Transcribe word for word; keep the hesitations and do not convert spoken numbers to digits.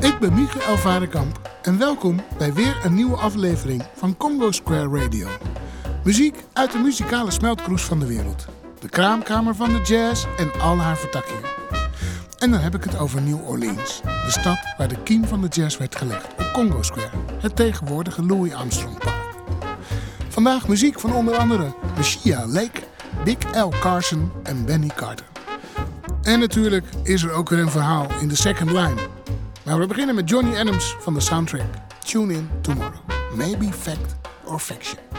Ik ben Michael Varenkamp en welkom bij weer een nieuwe aflevering van Congo Square Radio. Muziek uit de muzikale smeltkroes van de wereld. De kraamkamer van de jazz en al haar vertakkingen. En dan heb ik het over New Orleans, de stad waar de kiem van de jazz werd gelegd op Congo Square, het tegenwoordige Louis Armstrong Park. Vandaag muziek van onder andere Machia Lake, Big Al Carson en Benny Carter. En natuurlijk is er ook weer een verhaal in de second line. Maar we beginnen met Johnny Adams van de soundtrack Tune In Tomorrow. Maybe Fact or Fiction.